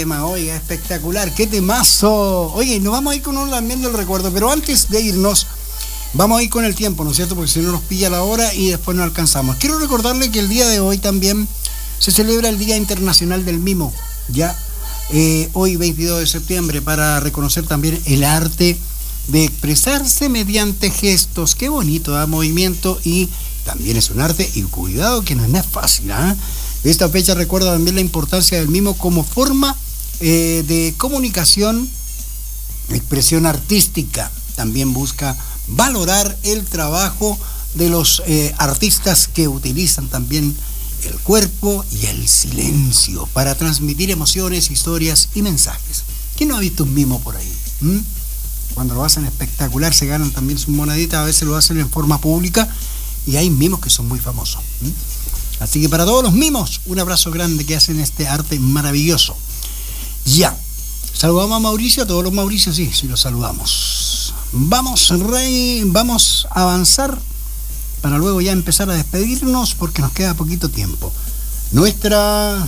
Oiga, espectacular, qué temazo. Oye, nos vamos a ir con un también del recuerdo, pero antes de irnos, vamos a ir con el tiempo, ¿no es cierto? Porque si no nos pilla la hora y después no alcanzamos. Quiero recordarle que el día de hoy también se celebra el Día Internacional del Mimo, ya hoy 22 de septiembre, para reconocer también el arte de expresarse mediante gestos. Qué bonito, movimiento, y también es un arte, y cuidado que no es nada fácil, ¿eh? Esta fecha recuerda también la importancia del mimo como forma de comunicación, expresión artística. También busca valorar el trabajo de los artistas que utilizan también el cuerpo y el silencio para transmitir emociones, historias y mensajes. ¿Quién no ha visto un mimo por ahí? Cuando lo hacen espectacular se ganan también sus moneditas, a veces lo hacen en forma pública y hay mimos que son muy famosos. Así que para todos los mimos, un abrazo grande que hacen este arte maravilloso. Ya, saludamos a Mauricio, a todos los Mauricios, sí, los saludamos. Vamos, Rey, vamos a avanzar para luego ya empezar a despedirnos porque nos queda poquito tiempo. Nuestra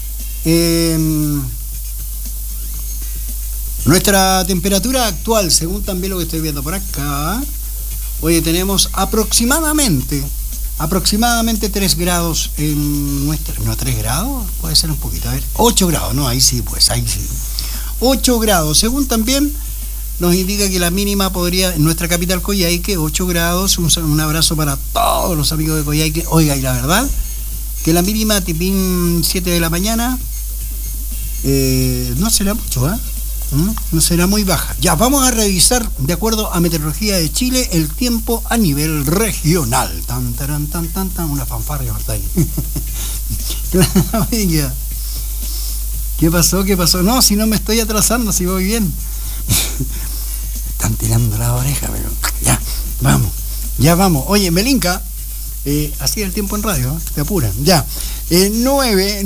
temperatura actual, según también lo que estoy viendo por acá, oye, tenemos aproximadamente 3 grados en nuestra... No, 3 grados, puede ser un poquito, a ver, 8 grados, no, ahí sí, 8 grados, según también nos indica que la mínima podría, en nuestra capital Coyhaique, 8 grados, un abrazo para todos los amigos de Coyhaique. Oiga, y la verdad, que la mínima tipín 7 de la mañana, no será mucho, no será muy baja. Ya, vamos a revisar, de acuerdo a Meteorología de Chile, el tiempo a nivel regional. Tan, taran, tan, tan, tan, una fanfarria, ¿verdad? Oiga, ¿qué pasó? No, si no me estoy atrasando, si voy bien. Están tirando la oreja, pero ya vamos. Oye, Melinka, así el tiempo en radio, te apuran. Ya, 9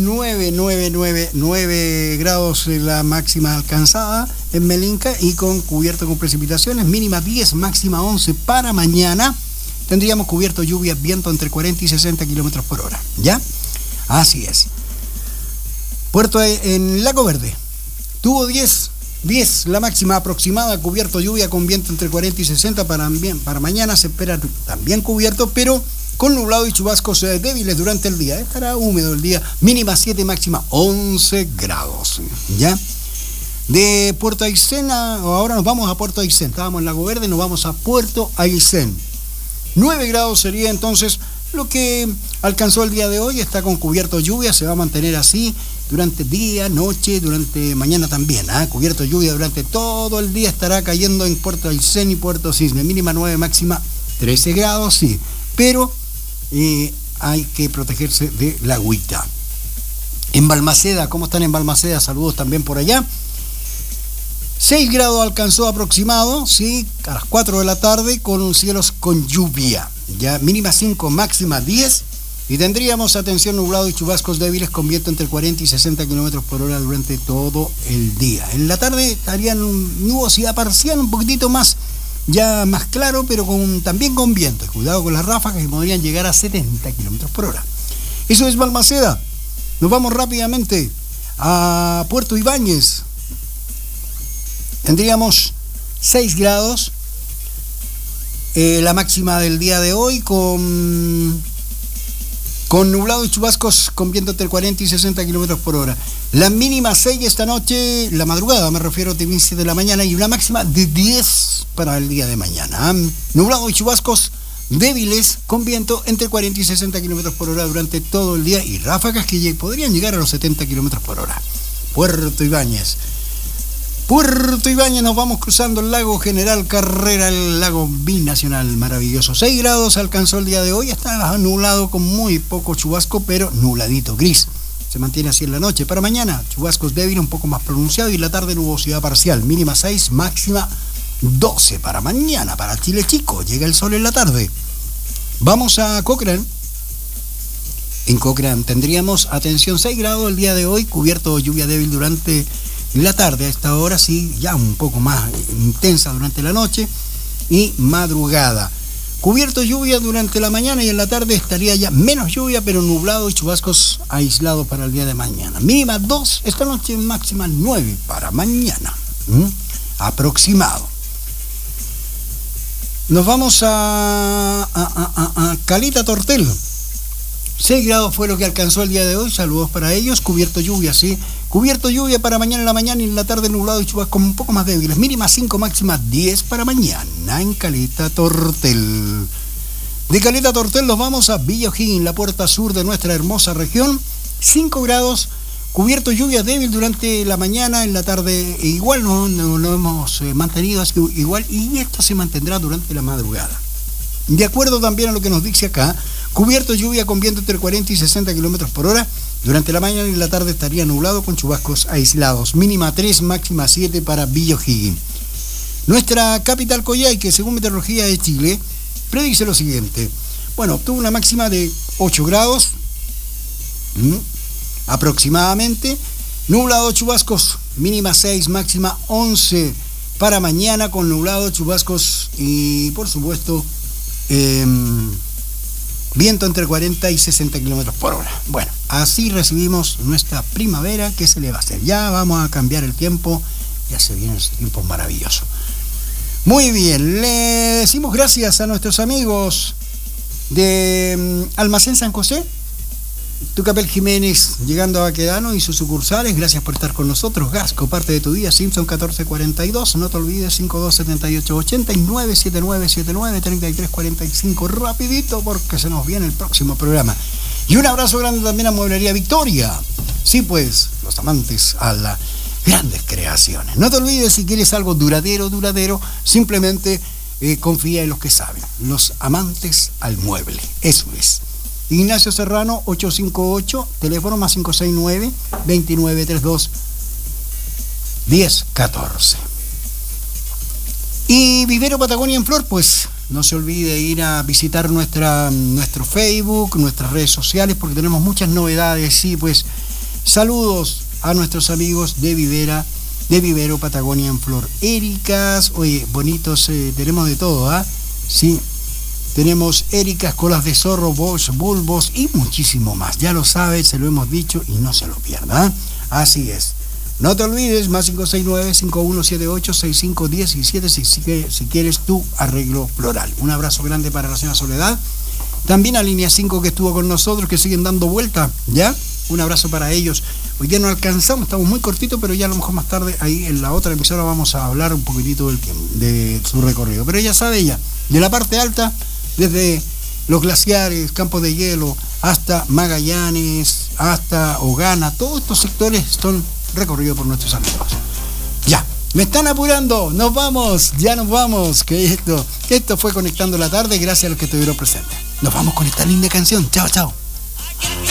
grados la máxima alcanzada en Melinka y con cubierto con precipitaciones, mínima 10, máxima 11 para mañana. Tendríamos cubierto lluvia, viento entre 40 y 60 kilómetros por hora. ¿Ya? Así es. Puerto en Lago Verde, tuvo 10 la máxima aproximada, cubierto lluvia con viento entre 40 y 60 para mañana. Se espera también cubierto, pero con nublado y chubascos débiles durante el día. Estará húmedo el día, mínima 7, máxima 11 grados. ¿Ya? De Puerto Aysén, ahora nos vamos a Puerto Aysén. Estábamos en Lago Verde, nos vamos a Puerto Aysén. 9 grados sería entonces lo que alcanzó el día de hoy. Está con cubierto lluvia, se va a mantener así durante día, noche, durante mañana también. Cubierto lluvia durante todo el día, estará cayendo en Puerto Aysén y Puerto Cisne. Mínima 9, máxima 13 grados, sí. Pero hay que protegerse de la agüita. En Balmaceda, ¿cómo están en Balmaceda? Saludos también por allá. 6 grados alcanzó aproximado, sí, a las 4 de la tarde, con cielos con lluvia. Ya, mínima 5, máxima 10. Y tendríamos, atención, nublado y chubascos débiles con viento entre 40 y 60 kilómetros por hora durante todo el día. En la tarde estarían nubosidad parcial, un poquitito más, ya más claro, pero también con viento. Cuidado con las ráfagas que podrían llegar a 70 kilómetros por hora. Eso es Balmaceda. Nos vamos rápidamente a Puerto Ibáñez. Tendríamos 6 grados. La máxima del día de hoy con nublado y chubascos con viento entre 40 y 60 kilómetros por hora. La mínima 6 esta noche, la madrugada me refiero, de 7 de la mañana, y una máxima de 10 para el día de mañana. Nublado y chubascos débiles con viento entre 40 y 60 kilómetros por hora durante todo el día y ráfagas que podrían llegar a los 70 kilómetros por hora. Puerto Ibáñez, nos vamos cruzando el lago General Carrera, el lago binacional maravilloso. 6 grados alcanzó el día de hoy, está nublado con muy poco chubasco, pero nubladito, gris. Se mantiene así en la noche. Para mañana, chubascos débiles un poco más pronunciados y en la tarde nubosidad parcial. Mínima 6, máxima 12 para mañana, para Chile Chico. Llega el sol en la tarde. Vamos a Cochrane. En Cochrane tendríamos, atención, 6 grados el día de hoy, cubierto de lluvia débil durante la tarde. A esta hora sí, ya un poco más intensa durante la noche y madrugada. Cubierto lluvia durante la mañana y en la tarde estaría ya menos lluvia, pero nublado y chubascos aislados para el día de mañana. Mínima 2 esta noche, máxima 9 para mañana. Aproximado. Nos vamos a Caleta Tortel. 6 grados fue lo que alcanzó el día de hoy. Saludos para ellos. Cubierto lluvia, sí. Cubierto lluvia para mañana en la mañana y en la tarde nublado y chubascos un poco más débiles. Mínima 5, máxima 10 para mañana en Caleta Tortel. De Caleta Tortel nos vamos a Villa O'Higgins, la puerta sur de nuestra hermosa región. 5 grados. Cubierto lluvia débil durante la mañana, en la tarde igual no hemos mantenido así igual, y esto se mantendrá durante la madrugada. De acuerdo también a lo que nos dice acá, cubierto lluvia con viento entre 40 y 60 kilómetros por hora. Durante la mañana y la tarde estaría nublado con chubascos aislados. Mínima 3, máxima 7 para Villa O'Higgins. Nuestra capital Coyhaique, según Meteorología de Chile, predice lo siguiente. Bueno, obtuvo una máxima de 8 grados. Aproximadamente. Nublado, chubascos. Mínima 6, máxima 11 para mañana con nublado, chubascos y, por supuesto, viento entre 40 y 60 kilómetros por hora. Bueno, así recibimos nuestra primavera. ¿Qué se le va a hacer? Ya vamos a cambiar el tiempo. Ya se viene ese tiempo maravilloso. Muy bien, le decimos gracias a nuestros amigos de Almacén San José, Tucapel Jiménez, llegando a Baquedano y sus sucursales. Gracias por estar con nosotros. Gasco, parte de tu día, Simpson 1442. No te olvides, 527880 y 979793345. Rapidito porque se nos viene el próximo programa. Y un abrazo grande también a Mueblería Victoria. Sí, pues, los amantes a las grandes creaciones. No te olvides, si quieres algo duradero, simplemente confía en los que saben. Los amantes al mueble. Eso es. Ignacio Serrano, 858, teléfono más 569-2932-1014. Y Vivero Patagonia en Flor, pues no se olvide ir a visitar nuestro Facebook, nuestras redes sociales, porque tenemos muchas novedades. Sí, pues saludos a nuestros amigos de Vivero Patagonia en Flor. Éricas, oye, bonitos, tenemos de todo, ¿ah? Sí. Tenemos éricas, colas de zorro, Bosch, bulbos y muchísimo más. Ya lo sabes, se lo hemos dicho y no se lo pierda. ¿Eh? Así es. No te olvides, más 569-5178-6517 si quieres tu arreglo floral. Un abrazo grande para la señora Soledad. También a Línea 5 que estuvo con nosotros, que siguen dando vuelta, ¿ya? Un abrazo para ellos. Hoy día no alcanzamos, estamos muy cortitos, pero ya a lo mejor más tarde ahí en la otra emisora vamos a hablar un poquitito de su recorrido. Pero ella sabe ya, de la parte alta, desde los glaciares, campos de hielo, hasta Magallanes, hasta Ogana, todos estos sectores son recorridos por nuestros amigos. Ya, me están apurando, nos vamos, ya nos vamos, que esto fue Conectando la Tarde, gracias a los que estuvieron presentes. Nos vamos con esta linda canción, chao, chao.